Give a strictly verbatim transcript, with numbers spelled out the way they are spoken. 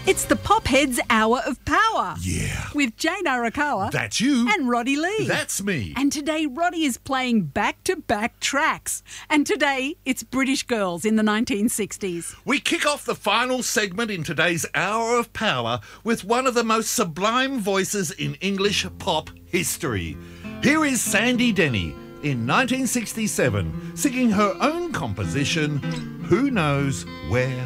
It's the Popheads Hour of Power. Yeah. With Jane Arakawa. That's you. And Roddy Lee. That's me. And today Roddy is playing back-to-back tracks. And today it's British Girls in the nineteen sixties. We kick off the final segment in today's Hour of Power with one of the most sublime voices in English pop history. Here is Sandy Denny in nineteen sixty-seven singing her own composition, Who Knows Where